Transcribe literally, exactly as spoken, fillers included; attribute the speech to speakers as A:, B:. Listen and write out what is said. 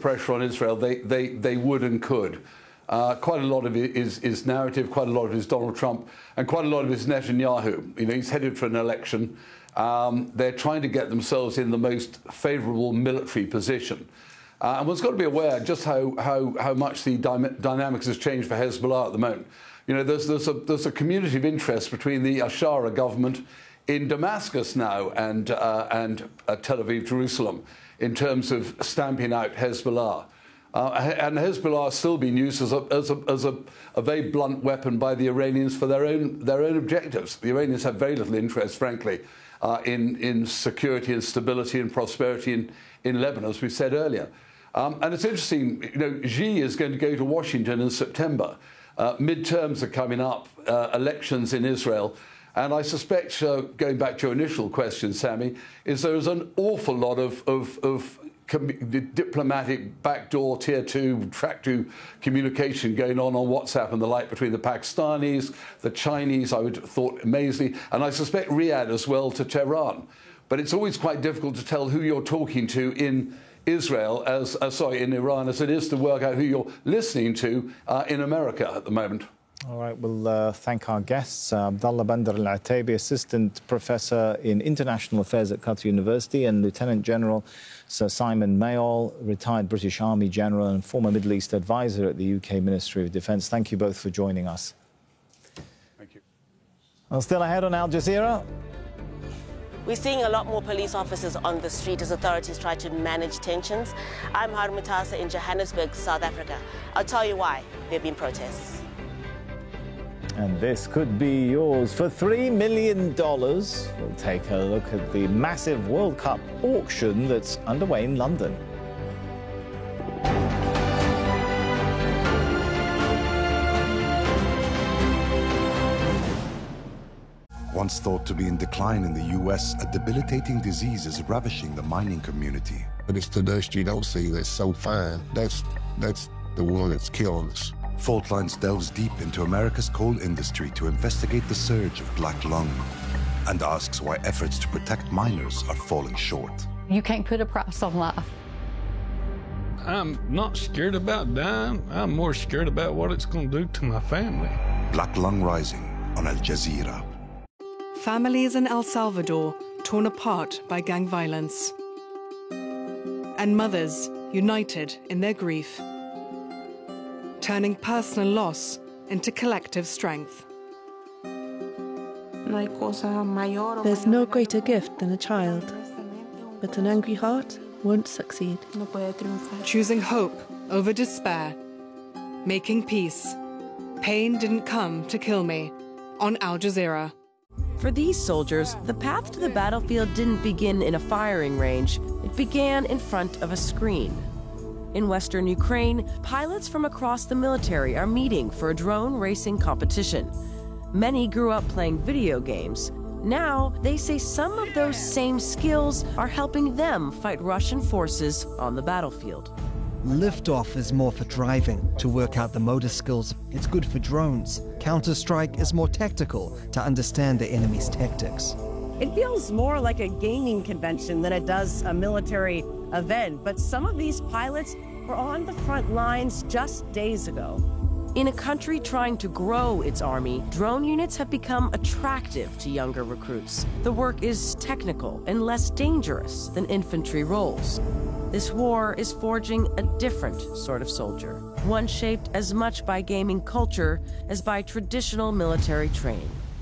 A: pressure on Israel, they, they, they would and could. Uh, quite a lot of it is, is narrative, quite a lot of it is Donald Trump, and quite a lot of it is Netanyahu. You know, he's headed for an election. Um, they're trying to get themselves in the most favourable military position. Uh, and one's got to be aware just how, how, how much the dy dynamics has changed for Hezbollah at the moment. You know, there's, there's, a, there's a community of interest between the Ashara government in Damascus now and, uh, and uh, Tel Aviv, Jerusalem, in terms of stamping out Hezbollah. Uh, and Hezbollah is still being used as, a, as, a, as a, a very blunt weapon by the Iranians for their own, their own objectives. The Iranians have very little interest, frankly, uh, in, in security and stability and prosperity in, in Lebanon, as we said earlier. Um, and it's interesting, you know, Xi is going to go to Washington in September. Uh, midterms are coming up, uh, elections in Israel. And I suspect, uh, going back to your initial question, Sammy, is there is an awful lot of, of, of the diplomatic backdoor tier two, track two communication going on on WhatsApp and the like between the Pakistanis, the Chinese, I would have thought amazingly, and I suspect Riyadh as well to Tehran. But it's always quite difficult to tell who you're talking to in Israel, as uh, sorry, in Iran, as it is to work out who you're listening to uh, in America at the moment.
B: All right, we'll uh, thank our guests. Uh, Abdallah Bandar Al-Ataibi, Assistant Professor in International Affairs at Qatar University, and Lieutenant General Sir Simon Mayall, retired British Army General and former Middle East Advisor at the U K Ministry of Defence. Thank you both for joining us.
A: Thank you.
B: Well, still ahead on Al Jazeera.
C: We're seeing a lot more police officers on the street as authorities try to manage tensions. I'm Harun Mutasa in Johannesburg, South Africa. I'll tell you why there have been protests.
B: And this could be yours for three million dollars. We'll take a look at the massive World Cup auction that's underway in London.
D: Once thought to be in decline in the U S, a debilitating disease is ravishing the mining community.
E: But it's the dust you don't see that's so fine. That's, that's the one that's killing us.
D: Fault Lines delves deep into America's coal industry to investigate the surge of black lung and asks why efforts to protect miners are falling short.
F: You can't put a price on life.
G: I'm not scared about dying. I'm more scared about what it's going to do to my family.
D: Black Lung Rising on Al Jazeera.
H: Families in El Salvador torn apart by gang violence. And mothers united in their grief. Turning personal loss into collective strength.
I: There's no greater gift than a child, but an angry heart won't succeed.
H: Choosing hope over despair. Making peace. Pain didn't come to kill me. On Al Jazeera.
J: For these soldiers, the path to the battlefield didn't begin in a firing range. It began in front of a screen. In Western Ukraine, pilots from across the military are meeting for a drone racing competition. Many grew up playing video games. Now, they say some of those same skills are helping them fight Russian forces on the battlefield.
K: Liftoff is more for driving, to work out the motor skills. It's good for drones. Counter-Strike is more tactical, to understand the enemy's tactics.
L: It feels more like a gaming convention than it does a military event, but some of these pilots were on the front lines just days ago.
J: In a country trying to grow its army, drone units have become attractive to younger recruits. The work is technical and less dangerous than infantry roles. This war is forging a different sort of soldier, one shaped as much by gaming culture as by traditional military training.